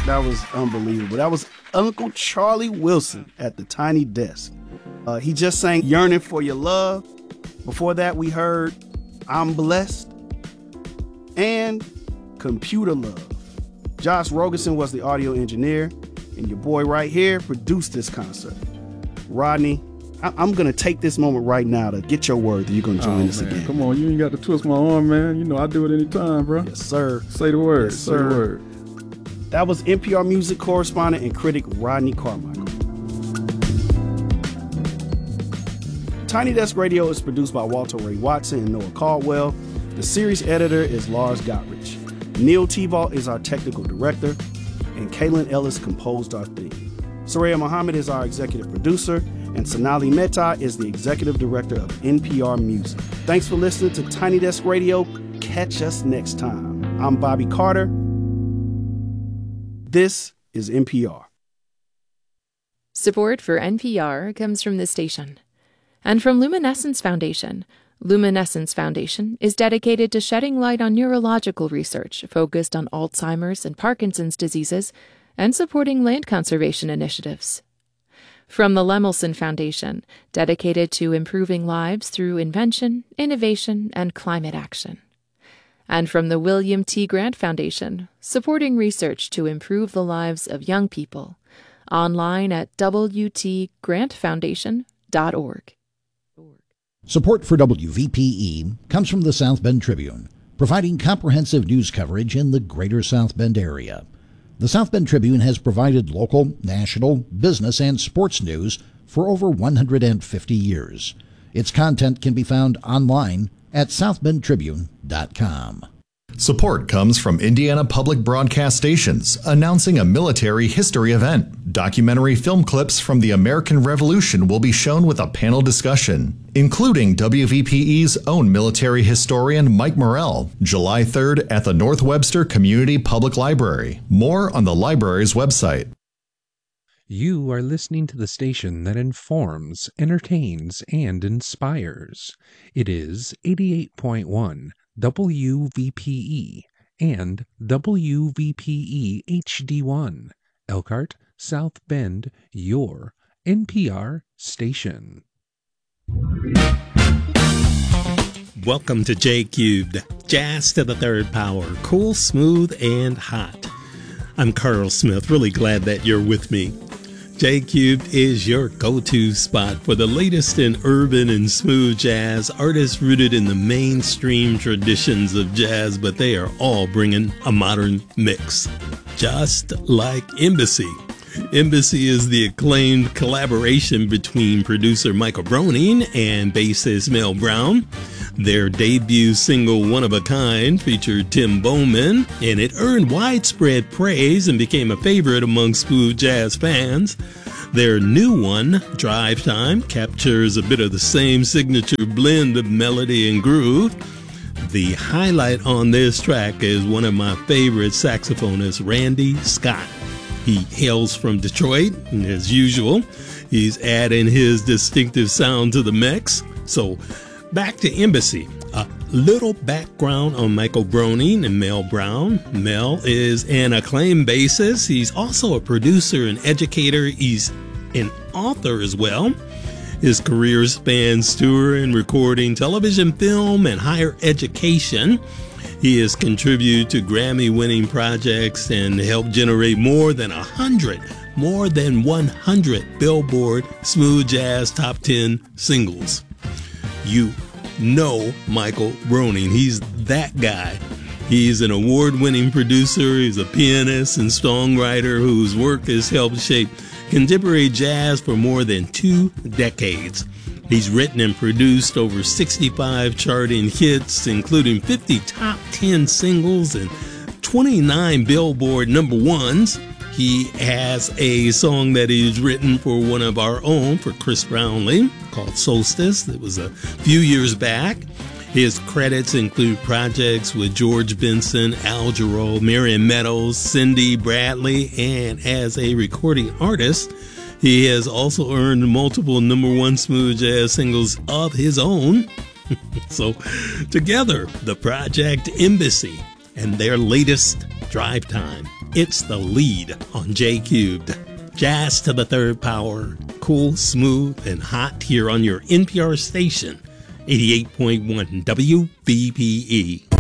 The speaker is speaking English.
That was unbelievable. That was Uncle Charlie Wilson at the Tiny Desk. He just sang Yearning for Your Love. Before that, we heard I'm Blessed and Computer Love. Josh Rogerson was the audio engineer, and your boy right here produced this concert. Rodney, I'm going to take this moment right now to get your word that you're going to join us again. Come on, you ain't got to twist my arm, man. You know I do it anytime, bro. Yes, sir. Say the word. Yes, say the word. That was NPR music correspondent and critic Rodney Carmichael. Tiny Desk Radio is produced by Walter Ray Watson and Noah Caldwell. The series editor is Lars Gottrich. Neil Tebow is our technical director, and Kaylin Ellis composed our theme. Soraya Muhammad is our executive producer, and Sonali Mehta is the executive director of NPR Music. Thanks for listening to Tiny Desk Radio. Catch us next time. I'm Bobby Carter. This is NPR. Support for NPR comes from this station and from Luminescence Foundation. Luminescence Foundation is dedicated to shedding light on neurological research focused on Alzheimer's and Parkinson's diseases and supporting land conservation initiatives. From the Lemelson Foundation, dedicated to improving lives through invention, innovation, and climate action. And from the William T. Grant Foundation, supporting research to improve the lives of young people. Online at wtgrantfoundation.org. Support for WVPE comes from the South Bend Tribune, providing comprehensive news coverage in the greater South Bend area. The South Bend Tribune has provided local, national, business, and sports news for over 150 years. Its content can be found online at southbendtribune.com. Support comes from Indiana Public Broadcast Stations, announcing a military history event. Documentary film clips from the American Revolution will be shown with a panel discussion, including WVPE's own military historian Mike Morrell, July 3rd at the North Webster Community Public Library. More on the library's website. You are listening to the station that informs, entertains, and inspires. It is 88.1 WVPE and WVPE HD1, Elkhart, South Bend, your NPR station. Welcome to J Cubed, Jazz to the Third Power, cool, smooth, and hot. I'm Carl Smith, really glad that you're with me. J Cubed is your go-to spot for the latest in urban and smooth jazz, artists rooted in the mainstream traditions of jazz, but they are all bringing a modern mix. Just like Embassy. Embassy is the acclaimed collaboration between producer Michael Broning and bassist Mel Brown. Their debut single, One of a Kind, featured Tim Bowman, and it earned widespread praise and became a favorite among smooth jazz fans. Their new one, Drive Time, captures a bit of the same signature blend of melody and groove. The highlight on this track is one of my favorite saxophonists, Randy Scott. He hails from Detroit, and as usual, he's adding his distinctive sound to the mix. So, back to Embassy. A little background on Michael Broning and Mel Brown. Mel is an acclaimed bassist. He's also a producer and educator. He's an author as well. His career spans touring, recording, television, film, and higher education. He has contributed to Grammy-winning projects and helped generate more than 100 Billboard Smooth Jazz Top 10 singles. You know Michael Broning. He's that guy. He's an award-winning producer. He's a pianist and songwriter whose work has helped shape contemporary jazz for more than 2 decades. He's written and produced over 65 charting hits, including 50 top 10 singles and 29 Billboard number ones. He has a song that he's written for one of our own, for Chris Brownlee, called Solstice. That was a few years back. His credits include projects with George Benson, Al Jarreau, Marion Meadows, Cindy Bradley, and as a recording artist, he has also earned multiple number one smooth jazz singles of his own. So, together, the project Embassy and their latest, Drive Time. It's the lead on J Cubed. Jazz to the third power, cool, smooth, and hot here on your NPR station, 88.1 WVPE.